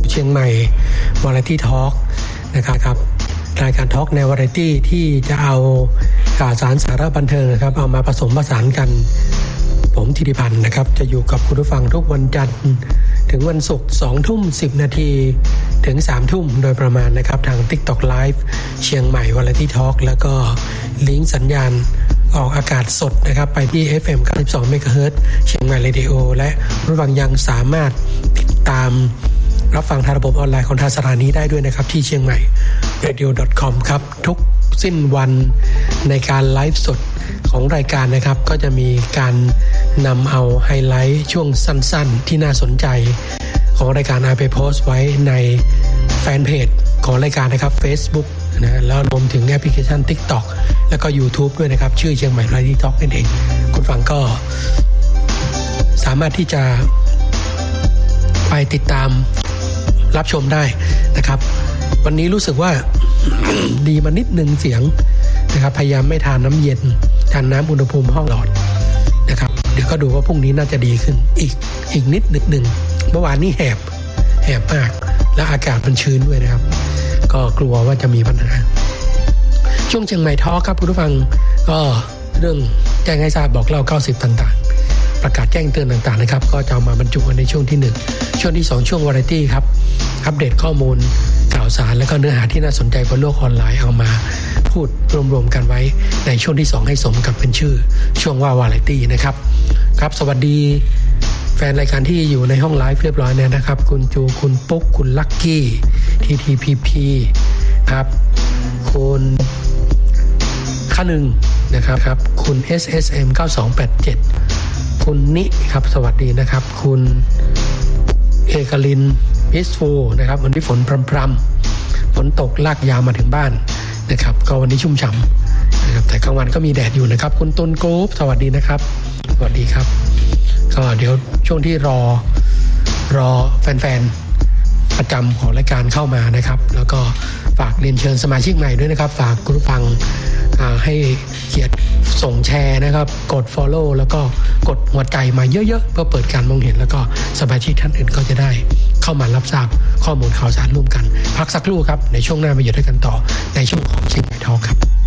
เชียงใหม่วาไรตี้ทอล์กนะครับรายการทอล์กแนววาไรตี้ที่จะเอาข่าวสารสาระบันเทิงนะครับเอามาผสมผสานกันผมธิติพันธ์นะครับจะอยู่กับคุณผู้ฟังทุกวันจันทร์ถึงวันศุกร์ 20:10 น.ถึง 3:00 น.โดยประมาณนะครับทาง TikTok Live เชียงใหม่วาไรตี้ทอล์กแล้วก็ลิงก์สัญญาณออกอากาศสดนะครับไปที่ FM 92 MHz เชียงใหม่เรดิโอและผู้ฟังยังสามารถติดตามรับฟังทางระบบออนไลน์ของทางสถานีได้ด้วยนะครับที่เชียงใหม่ radio.com ครับทุกสิ้นวันในการไลฟ์สดของรายการนะครับก็จะมีการนำเอาไฮไลท์ช่วงสั้นๆที่น่าสนใจของรายการไปโพสต์ไว้ในแฟนเพจของรายการนะครับ Facebook นะแล้วรวมถึงแอปพลิเคชัน TikTok แล้วก็ YouTube ด้วยนะครับชื่อเชียงใหม่ Variety Talk นั่นเองคุณฟังก็สามารถที่จะไปติดตามรับชมได้นะครับวันนี้รู้สึกว่า ดีมานิดนึงเสียงนะครับพยายามไม่ทานน้ำเย็นทานน้ำอุณหภูมิห้องหลอดนะครับเดี๋ยวก็ดูว่าพรุ่งนี้น่าจะดีขึ้นอีกนิดนึงเมื่อวานนี้แหบมากและอากาศมันชื้นด้วยนะครับก็กลัวว่าจะมีปัญหาช่วงเชียงใหม่ทอล์คครับคุณผู้ฟังก็เรื่องแจ้งให้ทราบบอกเล่า90ต่างๆประกาศแจ้งเตือนต่างๆนะครับก็จะเอามาบรรจุในช่วงที่1ช่วงที่2ช่วงวาไรตี้ครับอัปเดตข้อมูลข่าวสารและก็เนื้อหาที่น่าสนใจบนโลกออนไลน์เอามาพูดรวมๆกันไว้ในช่วงที่2ให้สมกับเป็นชื่อช่วงว่าวาไรตี้นะครับครับสวัสดีแฟนรายการที่อยู่ในห้องไลฟ์เรียบร้อยเนี่ยนะครับคุณจูคุณปุ๊กคุณลักกี้ TTPP ครับคุณข้าหนึ่งนะครับคุณ SSM 9287คุณนิครับสวัสดีนะครับคุณเอกลินพิสฟูนะครับวันนี้ฝนพรำๆฝนตกลากยาวมาถึงบ้านนะครับก็วันนี้ชุ่มฉ่ำนะครับแต่กลางวันก็มีแดดอยู่นะครับคุณตุนกรุ๊ปสวัสดีนะครับสวัสดีครับก็เดี๋ยวช่วงที่รอแฟนๆประจำของรายการเข้ามานะครับแล้วก็ฝากเรียนเชิญสมาชิกใหม่ด้วยนะครับฝากคุณผู้ฟังให้เขียนส่งแชร์นะครับกด follow แล้วก็กดหัวใจมาเยอะๆเพื่อเปิดการมองเห็นแล้วก็สมาชิกท่านอื่นก็จะได้เข้ามารับทราบข้อมูลข่าวสารร่วมกันพักสักครู่ครับในช่วงหน้ามาอยู่ด้วยกันต่อในช่วงของเชียงใหม่ทอล์คครับ